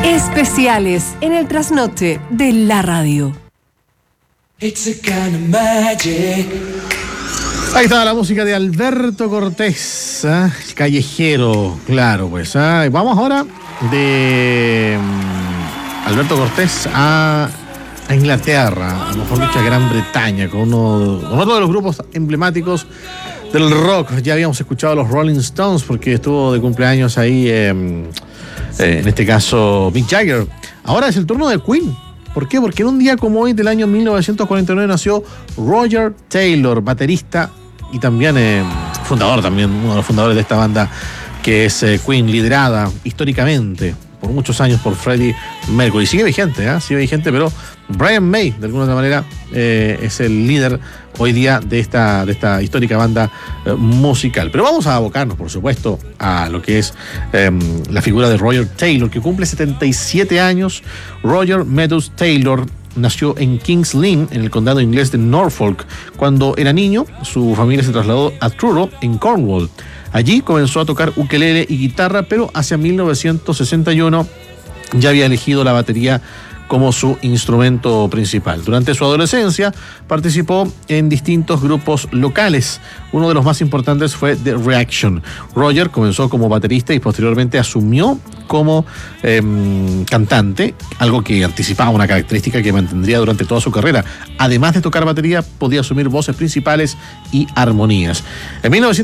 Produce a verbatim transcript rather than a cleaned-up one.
Especiales en el trasnoche de la radio. It's a kind of magic. Ahí estaba la música de Alberto Cortés, ¿eh? El callejero, claro, pues. ¿eh? Vamos ahora de um, Alberto Cortés a, a Inglaterra, a lo mejor dicho a Gran Bretaña, con uno, con otro de los grupos emblemáticos del rock. Ya habíamos escuchado a los Rolling Stones porque estuvo de cumpleaños ahí, eh, eh, en este caso, Mick Jagger. Ahora es el turno de Queen. ¿Por qué? Porque en un día como hoy del año mil novecientos cuarenta y nueve nació Roger Taylor, baterista y también eh, fundador, también uno de los fundadores de esta banda que es eh, Queen, liderada históricamente por muchos años por Freddie Mercury. Sigue vigente, ¿eh? Sigue vigente, pero Brian May, de alguna otra manera, eh, es el líder hoy día de esta, de esta histórica banda eh, musical. Pero vamos a abocarnos, por supuesto, a lo que es eh, la figura de Roger Taylor, que cumple setenta y siete años. Roger Meadows Taylor nació en Kings Lynn, en el condado inglés de Norfolk. Cuando era niño, su familia se trasladó a Truro, en Cornwall. Allí comenzó a tocar ukelele y guitarra, pero hacia mil novecientos sesenta y uno ya había elegido la batería como su instrumento principal. Durante su adolescencia participó en distintos grupos locales. Uno de los más importantes fue The Reaction. Roger comenzó como baterista y posteriormente asumió como eh, cantante, algo que anticipaba una característica que mantendría durante toda su carrera. Además de tocar batería, podía asumir voces principales y armonías. En mil novecientos